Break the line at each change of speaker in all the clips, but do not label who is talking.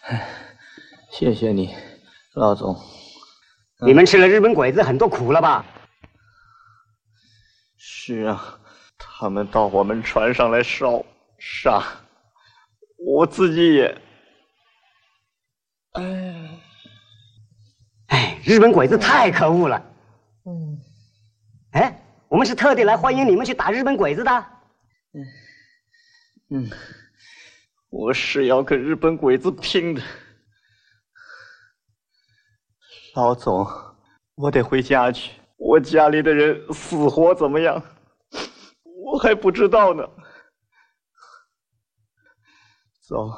谢谢你，老总。
你们吃了日本鬼子很多苦了吧？
是啊，他们到我们船上来烧杀，我自己也……
日本鬼子太可恶了。我们是特地来欢迎你们去打日本鬼子的。
我是要跟日本鬼子拼的。老总，我得回家去，我家里的人死活怎么样，我还不知道呢。走。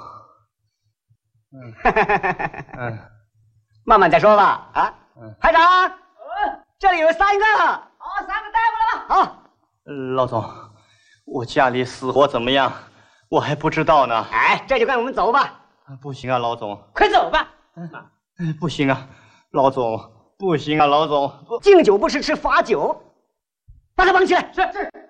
慢慢再说吧。排长，这里有3个。
好，3个带过来了。
好。
老总，我家里死活怎么样，我还不知道呢。
这就跟我们走吧。
不行啊，老总。
快走吧。
不行啊，老总。不行啊，老总。
敬酒不吃吃罚酒。把他绑起来。
是。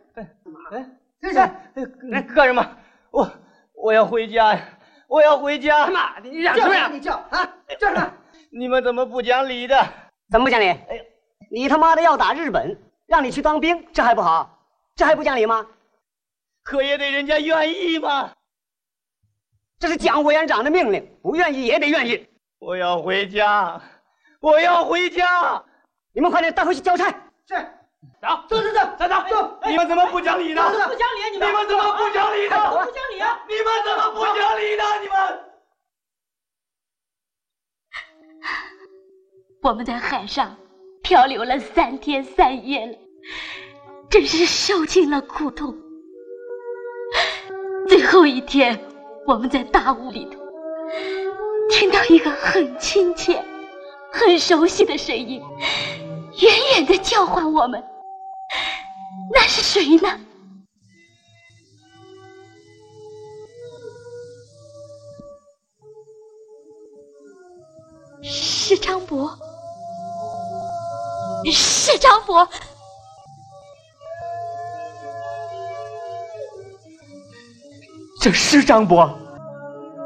干什么？我要回家呀！我要回家！
妈的，你嚷什么呀？你叫叫什么？
你们怎么不讲理的？
怎么不讲理？你他妈的要打日本，让你去当兵，这还不好？这还不讲理吗？
可也得人家愿意嘛。
这是蒋委员长的命令，不愿意也得愿意。
我要回家，我要回家！
你们快点带回去交差。
是。走，走。
你们怎么不讲理呢？
不讲理！你们
怎么不讲理呢？
不讲理啊！
你们怎么不讲理呢？你们！
我们在海上漂流了3天3夜了，真是受尽了苦痛。最后一天，我们在大雾里头听到一个很亲切、很熟悉的声音，远远地叫唤我们。那是谁呢？是张伯。是张伯。
这是张伯。